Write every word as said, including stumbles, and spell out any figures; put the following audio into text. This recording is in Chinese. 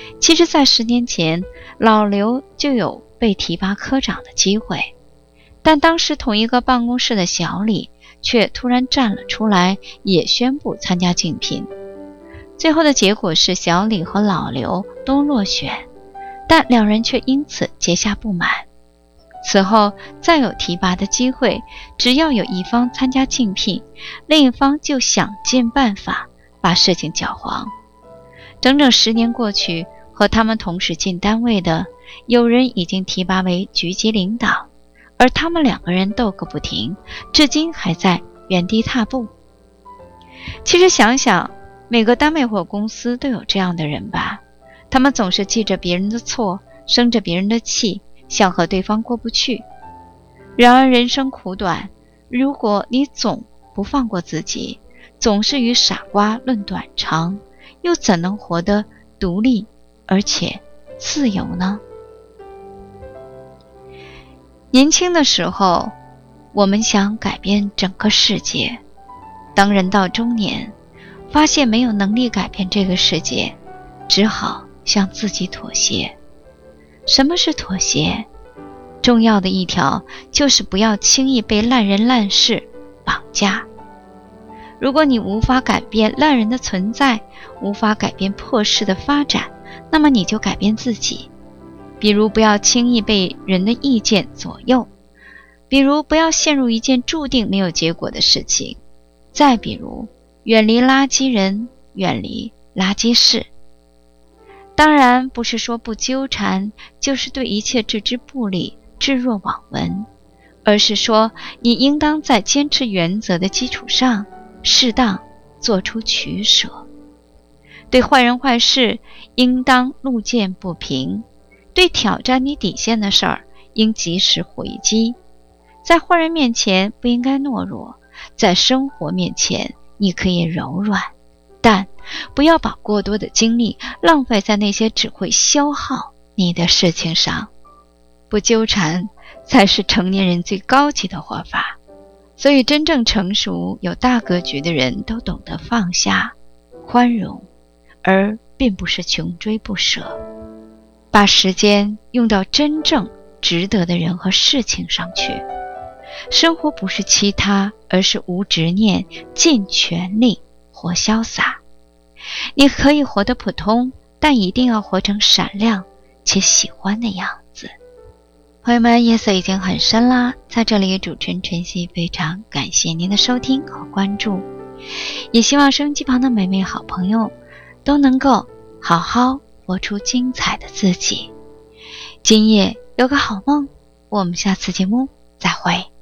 其实在十年前，老刘就有被提拔科长的机会，但当时同一个办公室的小李却突然站了出来，也宣布参加竞聘。最后的结果是小李和老刘都落选，但两人却因此结下不满。此后再有提拔的机会，只要有一方参加竞聘，另一方就想尽办法把事情搅黄。整整十年过去，和他们同时进单位的，有人已经提拔为局级领导，而他们两个人斗个不停，至今还在原地踏步。其实想想，每个单位或公司都有这样的人吧，他们总是记着别人的错，生着别人的气，想和对方过不去。然而人生苦短，如果你总不放过自己，总是与傻瓜论短长，又怎能活得独立而且自由呢？年轻的时候，我们想改变整个世界，当人到中年，发现没有能力改变这个世界，只好向自己妥协。什么是妥协？重要的一条就是不要轻易被烂人烂事绑架。如果你无法改变烂人的存在，无法改变破事的发展，那么你就改变自己。比如不要轻易被人的意见左右，比如不要陷入一件注定没有结果的事情，再比如远离垃圾人，远离垃圾事。当然不是说不纠缠，就是对一切置之不理，置若罔闻，而是说你应当在坚持原则的基础上，适当做出取舍。对坏人坏事应当路见不平，对挑战你底线的事儿应及时回击。在坏人面前不应该懦弱，在生活面前你可以柔软，但不要把过多的精力浪费在那些只会消耗你的事情上。不纠缠才是成年人最高级的活法。所以真正成熟有大格局的人都懂得放下宽容，而并不是穷追不舍，把时间用到真正值得的人和事情上去。生活不是其他，而是无执念，尽全力活潇洒。你可以活得普通，但一定要活成闪亮且喜欢的样子。朋友们，夜色已经很深啦，在这里主持人晨曦非常感谢您的收听和关注，也希望收音机旁的每位好朋友都能够好好活出精彩的自己。今夜有个好梦，我们下次节目再会。